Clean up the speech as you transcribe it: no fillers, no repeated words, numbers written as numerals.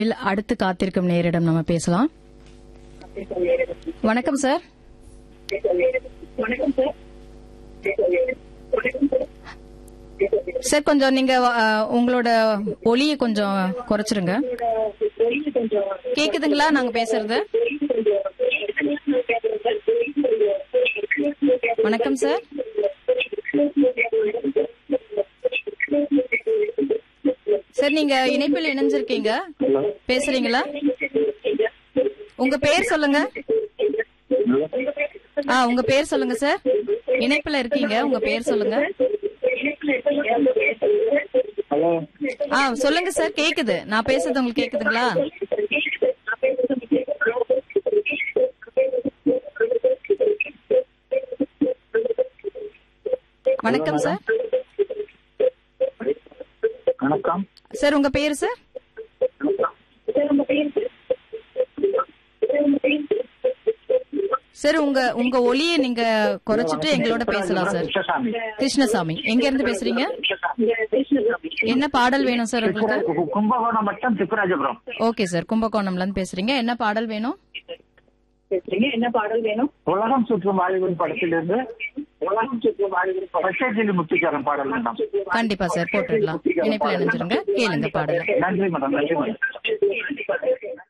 அடுத்து காத்திருக்கும் நேரிடம் நம்ம பேசலாம். வணக்கம் சார். சார் கொஞ்சம் நீங்க உங்களோட ஒலியை கொஞ்சம் குறைச்சிருங்க. கேக்குதுங்களா நாங்க பேசுறது? வணக்கம் சார். சார் நீங்க இணைப்பில் இணைஞ்சிருக்கீங்க, பேசுறீங்களா? உங்க பேர் சொல்லுங்க. உங்க பேர் சொல்லுங்க சார். இணைப்புல இருக்கீங்க, உங்க பேர் சொல்லுங்க. சொல்லுங்க சார். கேக்குது, நான் பேசுறது உங்களுக்கு கேக்குதுங்களா? வணக்கம் சார். வணக்கம் சார், உங்க பேரு சார்? சார் உங்க ஒலியை நீங்க குறைச்சிட்டு எங்களோட பேசலாம் சார். கிருஷ்ணசாமி, எங்க இருந்து பேசுறீங்க? என்ன பாடல் வேணும் சார் உங்களுக்கு? கும்பகோணம் மட்டும் திப்புராஜபுரம். ஓகே சார், கும்பகோணம்ல இருந்து பேசுறீங்க. என்ன பாடல் வேணும்? உலகம் சுற்றும் வாலிபன் படத்திலிருந்து முத்துக்காரன் பாடல் வேண்டாம். கண்டிப்பா சார், போட்டுடலாம். இணைப்பில் இணைஞ்சிருங்க, கேளுங்க பாடல். நன்றி மேடம். நன்றி மேடம்.